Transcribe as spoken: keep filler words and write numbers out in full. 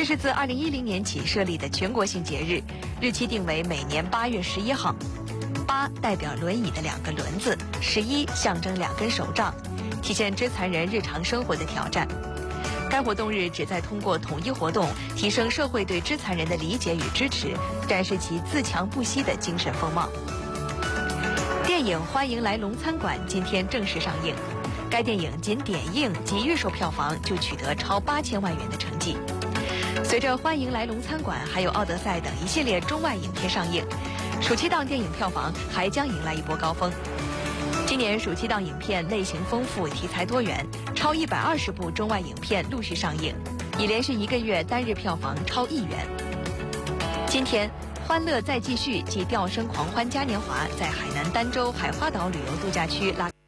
是自二零一零年起设立的全国性节日，日期定为每年八月十一号。八代表轮椅的两个轮子，十一象征两根手杖，体现肢残人日常生活的挑战。该活动日旨在通过统一活动，提升社会对肢残人的理解与支持，展示其自强不息的精神风貌。电影《欢迎来龙餐馆》今天正式上映，该电影仅点映及预售票房就取得超八千万元的成绩。随着《欢迎来龙餐馆》还有《奥德赛》等一系列中外影片上映，暑期档电影票房还将迎来一波高峰。今年暑期档影片类型丰富，题材多元，超一百二十部中外影片陆续上映，已连续一个月单日票房超亿元。今天，《欢乐再继续》暨《调声狂欢嘉年华》在海南儋州海花岛旅游度假区拉。